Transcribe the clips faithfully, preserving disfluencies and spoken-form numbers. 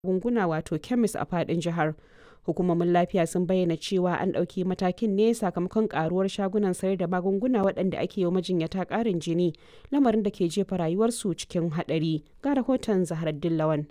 magunguna wato chemist a faɗin jihar. Hukumomin lafiya sun bayyana cewa an ɗauki matakin ne sakamakon karuwar shagunan sayar da magunguna waɗanda ake yi wa majinyata ƙarin jini, lamarin da ke jefa rayuwarsu cikin haɗari. Ga rahoton Zaharaddin Lawan.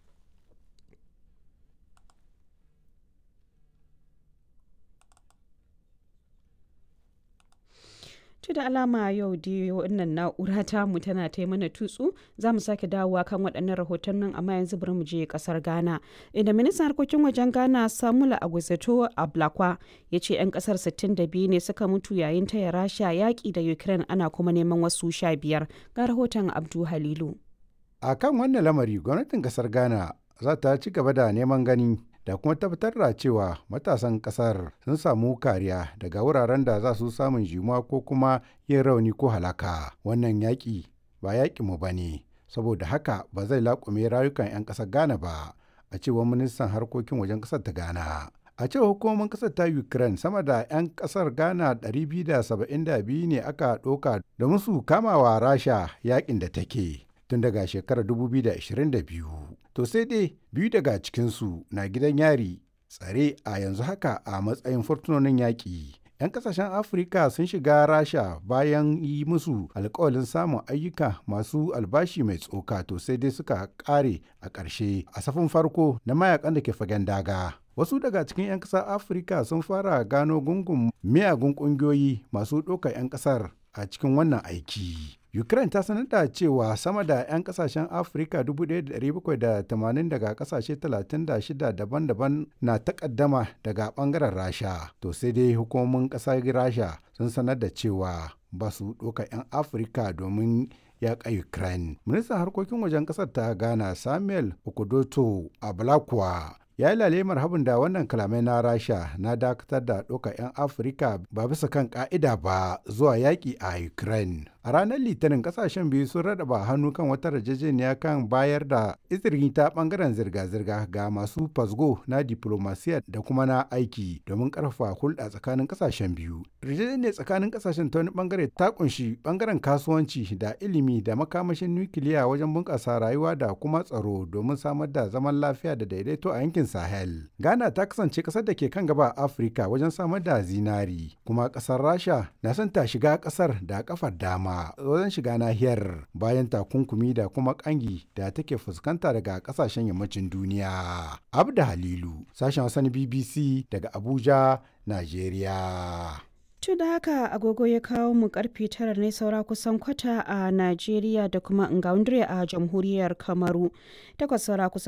To da alama yau dai wannan na'ura tamu tana ta mana tutsu, za mu sake dawowa kan waɗannan rahotannin, amma yanzu bari mu je ƙasar Ghana. Inda ministan harkokin wajen Ghana Samuel Agwuzeto Ablakwa ya ce 'yan ƙasar sittin da biyu ne suka mutu yayin taya Rasha yaƙi da Ukraine, ana kuma neman wasu sha biyar. Ga rahoton Abdu Halilu. A kan wannan lamari gwamnatin ƙasar Ghana za ta ci gaba da neman gani da kuma tabbatar da cewa matasan kasar sun samu kariya daga wuraren da za su samun jimuwa ko kuma yin rauni ko halaka. Wannan yaƙi ba yaƙi mu ba ne, saboda haka ba zai laƙume rayukan 'yan ƙasar Ghana ba, a cewar ministan harkokin wajen ƙasar ta Ghana. A cewar hukumomin ƙasar ta Ukraine, sama da 'yan ƙasar Ghana ɗari biyu da saba'in da biyu ne aka ɗauka domin su kamawa Rasha yaƙin da take tun daga shekarar dubu biyu da ashirin da biyu. To sai dai biyu daga cikinsu na gidan yari tsare a yanzu haka a matsayin fursunonin yaƙi. 'Yan kasashen Afirka sun shiga Rasha bayan yi musu alkawalin samun ayyuka masu albashi mai tsoka, to sai dai suka ƙare a ƙarshe a safin farko na mayakan da ke fagen daga. Wasu daga cikin 'yan ƙasar Afirka sun fara gano gungun miyagun ƙungiyoyi masu ɗaukar 'yan ƙasar a cikin wannan aiki. Ukraine ta sanar da cewa sama da 'yan kasashen Afirka dubu ɗaya da ɗari bakwai da tamanin daga kasashe talatin da shida daban-daban na takaddama daga bangaren Rasha. To sai dai hukumomin ƙasar Rasha sun sanar da cewa ba su ɗauka 'yan Afirka domin yaƙa Ukraine. Ministan harkokin wajen ƙasar ta Ghana Samuel Okudzoto Ablakwa ya yi lalemar habin da wannan kalamai na Rasha na dakatar da ɗaukar 'yan Afirka ba bisa kan ƙa'ida ba zuwa yaƙi a Ukraine. A ranar Litinin kasashen biyu sun raɗaba hannu kan wata yarjejeniya kan bayar da izini ta ɓangaren zirga-zirga ga masu fasgo na diplomasiya da kuma na aiki domin ƙarfafa hulɗa tsakanin kasashen biyu. Yarjejeniyar tsakanin kasashen ta wani ɓangare ta ƙunshi ɓangaren kasuwanci da ilimi da makamashin nukiliya wajen bunƙasa rayuwa da kuma tsaro domin samar da zaman lafiya da daidaito a yankin Sahel. Ghana ta kasance ƙasar da ke kan gaba a Afirka wajen samar da zinari, kuma ƙasar Rasha na son ta shiga ƙasar da ƙafar dama wajen shiga nahiyar bayan takunkumi da kuma kangi da take fuskanta daga kasashen yammacin duniya. Abda Halilu, sashen Hausa na B B C daga Abuja, Najeriya. To da haka agogo ya kawo mu karfe tara ne saura kusan kwata a Najeriya da kuma Ngaundre a jamhuriyar Kamaru. Takwas saura kusan